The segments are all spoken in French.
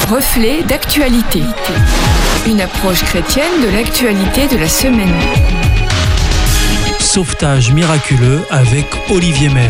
Reflet d'actualité. Une approche chrétienne de l'actualité de la semaine. Sauvetage miraculeux avec Olivier Maire.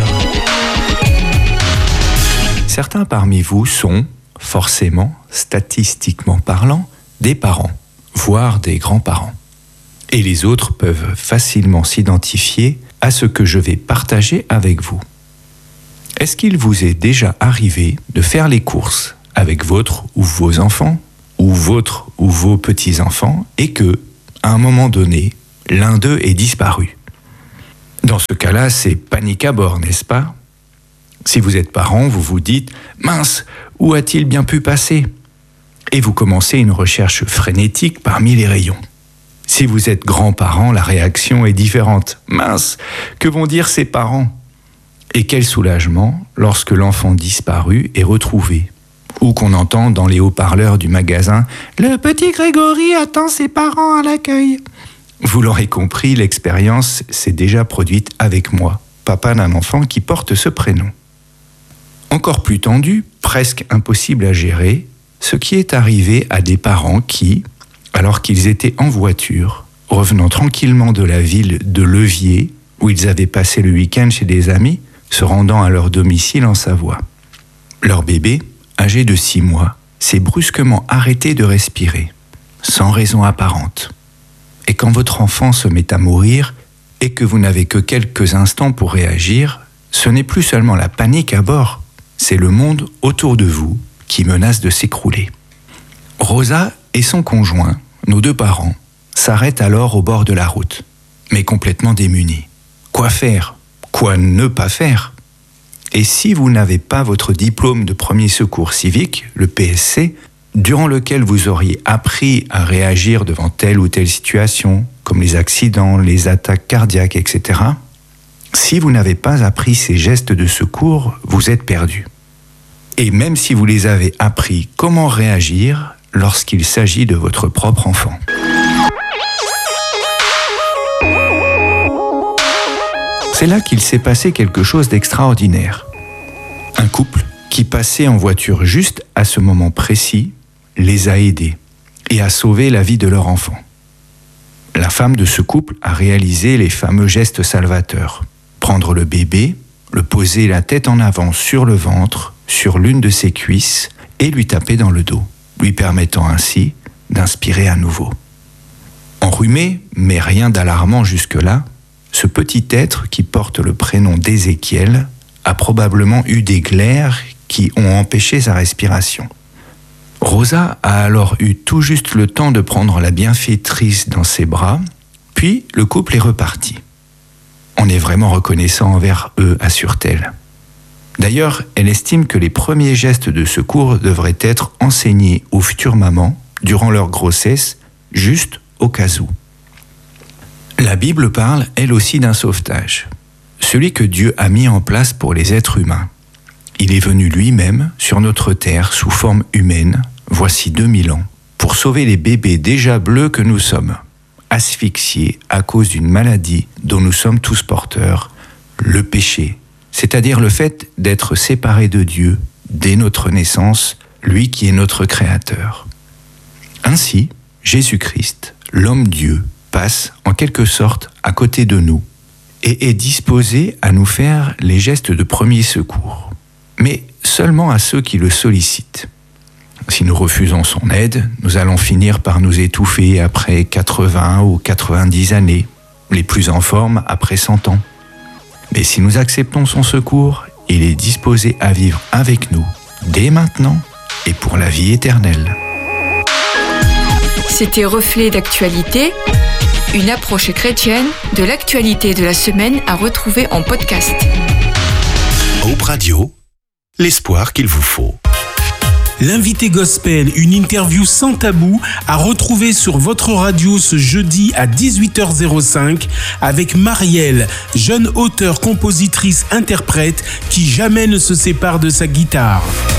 Certains parmi vous sont, forcément, statistiquement parlant, des parents, voire des grands-parents. Et les autres peuvent facilement s'identifier à ce que je vais partager avec vous. Est-ce qu'il vous est déjà arrivé de faire les courses avec votre ou vos enfants, ou votre ou vos petits-enfants, et que, à un moment donné, l'un d'eux est disparu? Dans ce cas-là, c'est panique à bord, n'est-ce pas? Si vous êtes parent, vous vous dites « Mince, où a-t-il bien pu passer ?» Et vous commencez une recherche frénétique parmi les rayons. Si vous êtes grand-parent, la réaction est différente. « Mince, que vont dire ses parents ?» Et quel soulagement lorsque l'enfant disparu est retrouvé, ou qu'on entend dans les haut-parleurs du magasin « Le petit Grégory attend ses parents à l'accueil ». Vous l'aurez compris, l'expérience s'est déjà produite avec moi, papa d'un enfant qui porte ce prénom. Encore plus tendu, presque impossible à gérer, ce qui est arrivé à des parents qui, alors qu'ils étaient en voiture, revenant tranquillement de la ville de Levier, où ils avaient passé le week-end chez des amis, se rendant à leur domicile en Savoie. Leur bébé, âgé de 6 mois, s'est brusquement arrêté de respirer, sans raison apparente. Et quand votre enfant se met à mourir, et que vous n'avez que quelques instants pour réagir, ce n'est plus seulement la panique à bord, c'est le monde autour de vous qui menace de s'écrouler. Rosa et son conjoint, nos 2 parents, s'arrêtent alors au bord de la route, mais complètement démunis. Quoi faire ? Quoi ne pas faire ? Et si vous n'avez pas votre diplôme de premier secours civique, le PSC, durant lequel vous auriez appris à réagir devant telle ou telle situation, comme les accidents, les attaques cardiaques, etc., si vous n'avez pas appris ces gestes de secours, vous êtes perdu. Et même si vous les avez appris, comment réagir lorsqu'il s'agit de votre propre enfant ? C'est là qu'il s'est passé quelque chose d'extraordinaire. Un couple qui passait en voiture juste à ce moment précis les a aidés et a sauvé la vie de leur enfant. La femme de ce couple a réalisé les fameux gestes salvateurs. Prendre le bébé, le poser la tête en avant sur le ventre, sur l'une de ses cuisses et lui taper dans le dos, lui permettant ainsi d'inspirer à nouveau. Enrhumé, mais rien d'alarmant jusque-là, ce petit être qui porte le prénom d'Ézéchiel a probablement eu des glaires qui ont empêché sa respiration. Rosa a alors eu tout juste le temps de prendre la bienfaitrice dans ses bras, puis le couple est reparti. On est vraiment reconnaissant envers eux, assure-t-elle. D'ailleurs, elle estime que les premiers gestes de secours devraient être enseignés aux futures mamans durant leur grossesse, juste au cas où. La Bible parle, elle aussi, d'un sauvetage, celui que Dieu a mis en place pour les êtres humains. Il est venu lui-même sur notre terre sous forme humaine, voici 2000 ans, pour sauver les bébés déjà bleus que nous sommes, asphyxiés à cause d'une maladie dont nous sommes tous porteurs, le péché, c'est-à-dire le fait d'être séparés de Dieu dès notre naissance, lui qui est notre Créateur. Ainsi, Jésus-Christ, l'homme-Dieu, passe en quelque sorte à côté de nous et est disposé à nous faire les gestes de premier secours, mais seulement à ceux qui le sollicitent. Si nous refusons son aide, nous allons finir par nous étouffer après 80 ou 90 années, les plus en forme après 100 ans. Mais si nous acceptons son secours, il est disposé à vivre avec nous dès maintenant et pour la vie éternelle. C'était Reflet d'actualité, une approche chrétienne de l'actualité de la semaine à retrouver en podcast. Hope Radio, l'espoir qu'il vous faut. L'invité gospel, une interview sans tabou à retrouver sur votre radio ce jeudi à 18h05 avec Marielle, jeune auteure, compositrice, interprète qui jamais ne se sépare de sa guitare.